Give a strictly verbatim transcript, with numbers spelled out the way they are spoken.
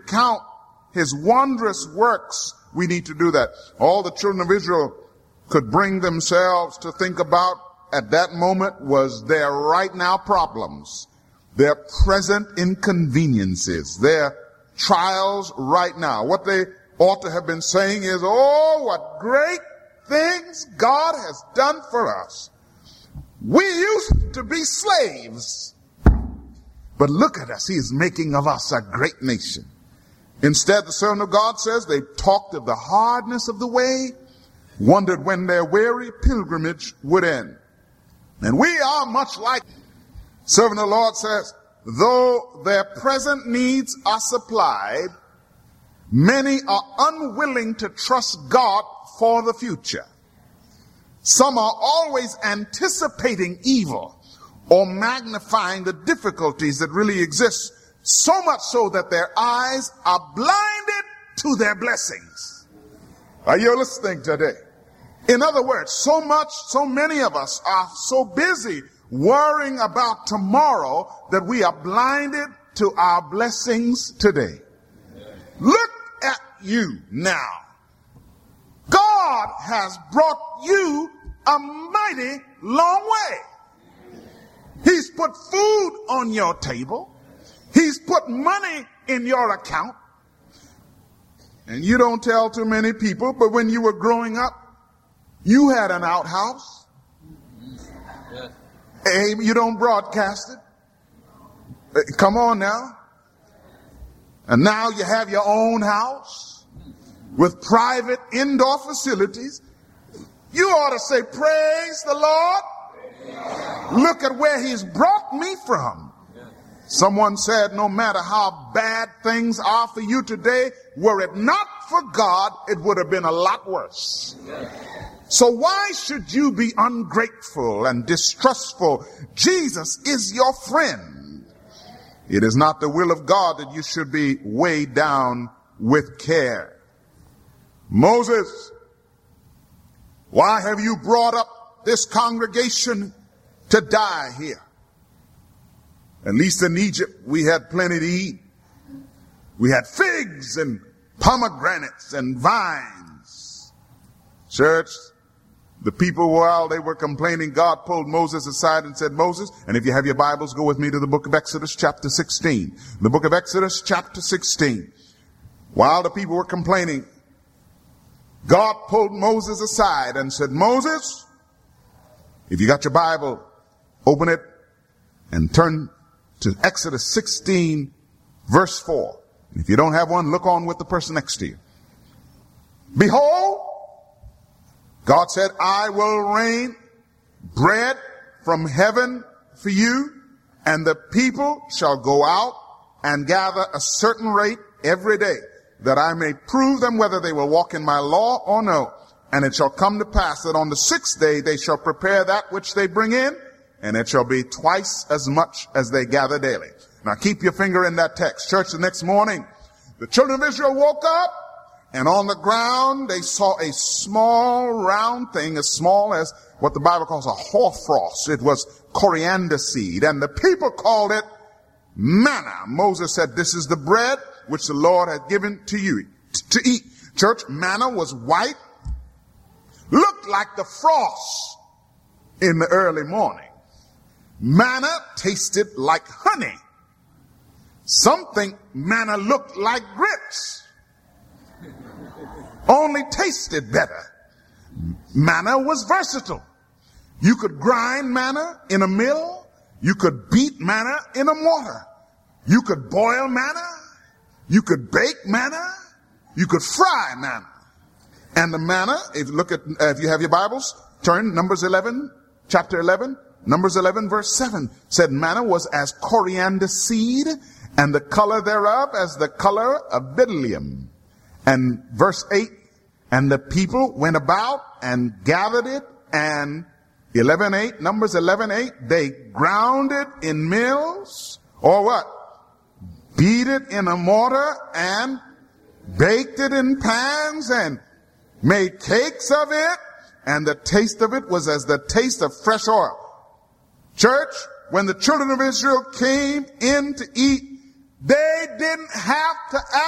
recount his wondrous works, we need to do that. All the children of Israel could bring themselves to think about at that moment was their right now problems, their present inconveniences, their trials right now. What they ought to have been saying is, oh, what great things God has done for us. We used to be slaves, but look at us. He is making of us a great nation. Instead, the servant of God says they talked of the hardness of the way, wondered when their weary pilgrimage would end. And we are much like servant of the Lord says, though their present needs are supplied, many are unwilling to trust God for the future. Some are always anticipating evil or magnifying the difficulties that really exist, so much so that their eyes are blinded to their blessings. Are you listening today? In other words, so much, so many of us are so busy worrying about tomorrow that we are blinded to our blessings today. Look at you now. God has brought you a mighty long way. He's put food on your table. He's put money in your account. And you don't tell too many people, but when you were growing up, you had an outhouse. Yes. Hey, you don't broadcast it. Come on now. And now you have your own house with private indoor facilities. You ought to say, praise the Lord. Look at where he's brought me from. Someone said, no matter how bad things are for you today, were it not for God, it would have been a lot worse. So why should you be ungrateful and distrustful? Jesus is your friend. It is not the will of God that you should be weighed down with care. Moses, why have you brought up this congregation to die here? At least in Egypt, we had plenty to eat. We had figs and pomegranates and vines. Church, the people, while they were complaining, God pulled Moses aside and said, Moses, and if you have your Bibles, go with me to the book of Exodus chapter sixteen. The book of Exodus chapter sixteen. While the people were complaining, God pulled Moses aside and said, Moses, if you got your Bible, open it and turn to Exodus sixteen, verse four. If you don't have one, look on with the person next to you. Behold, God said, I will rain bread from heaven for you, and the people shall go out and gather a certain rate every day, that I may prove them whether they will walk in my law or no. And it shall come to pass that on the sixth day they shall prepare that which they bring in, and it shall be twice as much as they gather daily. Now keep your finger in that text. Church, the next morning, the children of Israel woke up, and on the ground they saw a small round thing, as small as what the Bible calls a hoarfrost. It was coriander seed, and the people called it manna. Moses said, this is the bread which the Lord has given to you to eat. Church, manna was white, looked like the frost in the early morning. Manna tasted like honey. Some think manna looked like grits, only tasted better. Manna was versatile. You could grind manna in a mill. You could beat manna in a mortar. You could boil manna. You could bake manna. You could fry manna. And the manna, if you look at, uh, if you have your Bibles, turn Numbers eleven, chapter eleven, Numbers eleven, verse seven, said manna was as coriander seed, and the color thereof as the color of bdellium. And verse eight, and the people went about and gathered it, and eleven eight, Numbers eleven eight, they ground it in mills, or what? Beat it in a mortar, and baked it in pans, and made cakes of it, and the taste of it was as the taste of fresh oil. Church, when the children of Israel came in to eat, they didn't have to